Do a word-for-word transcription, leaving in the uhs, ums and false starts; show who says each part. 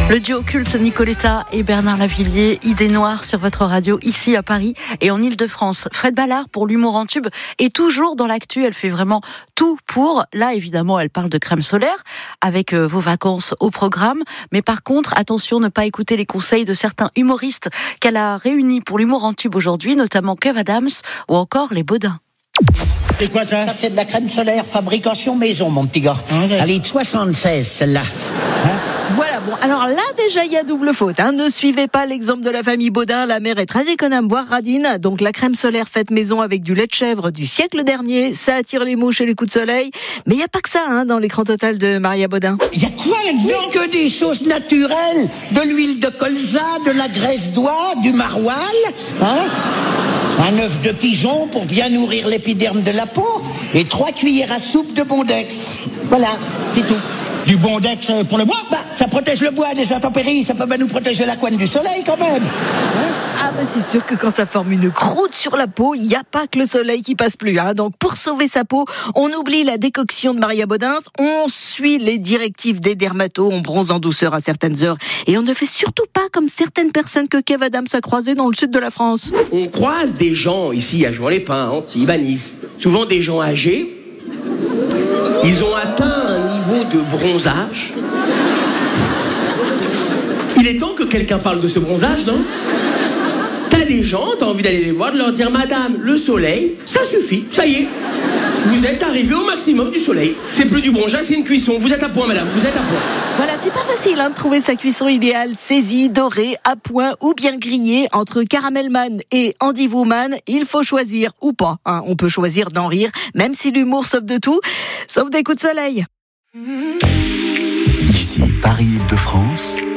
Speaker 1: Le duo culte Nicoletta et Bernard Lavilliers, Idée Noire sur votre radio ici à Paris et en Ile-de-France. Fred Ballard pour l'humour en tube est toujours dans l'actu, elle fait vraiment tout pour. Là évidemment elle parle de crème solaire avec euh, vos vacances au programme. Mais par contre attention ne pas écouter les conseils de certains humoristes qu'elle a réunis pour l'humour en tube aujourd'hui, notamment Kev Adams ou encore les Baudins.
Speaker 2: C'est quoi ça?
Speaker 3: Ça, c'est de la crème solaire, fabrication maison, mon petit gars.
Speaker 2: Okay.
Speaker 3: Elle est de soixante-seize, celle-là. Hein?
Speaker 4: Voilà, bon, alors là, déjà, il y a double faute. Hein. Ne suivez pas l'exemple de la famille Baudin. La mère est très économe, voire radine. Donc, la crème solaire faite maison avec du lait de chèvre du siècle dernier, ça attire les mouches et les coups de soleil. Mais il n'y a pas que ça, hein, dans l'écran total de Maria Baudin.
Speaker 3: Il y a quoi là-dedans? Que des choses naturelles. De l'huile de colza, de la graisse d'oie, du maroilles, hein? Un œuf de pigeon pour bien nourrir l'épiderme de la peau et trois cuillères à soupe de Bondex. Voilà, c'est tout.
Speaker 2: Du Bondex pour le bois?
Speaker 3: Bah, ça protège le bois des intempéries, ça peut pas nous protéger la couenne du soleil quand même. Hein?
Speaker 4: Ah bah c'est sûr que quand ça forme une croûte sur la peau, il n'y a pas que le soleil qui passe plus. Hein. Donc pour sauver sa peau, on oublie la décoction de Maria Baudin, on suit les directives des dermatos, on bronze en douceur à certaines heures et on ne fait surtout pas comme certaines personnes que Kev Adams a croisées dans le sud de la France.
Speaker 5: On croise des gens ici à Jouan-les-Pins, Antibes, à Nice, souvent des gens âgés. Ils ont atteint un niveau de bronzage. Il est temps que quelqu'un parle de ce bronzage, non? T'as des gens, t'as envie d'aller les voir, de leur dire « Madame, le soleil, ça suffit, ça y est. Vous êtes arrivé au maximum du soleil. C'est plus du bronzage, c'est une cuisson. Vous êtes à point, madame, vous êtes à point. »
Speaker 4: Voilà, c'est pas facile hein, de trouver sa cuisson idéale. Saisie, dorée, à point ou bien grillée. Entre Caramelman et Andy Woman, il faut choisir ou pas. Hein. On peut choisir d'en rire, même si l'humour sauve de tout, sauf des coups de soleil.
Speaker 6: Ici, Paris-Île-de-France.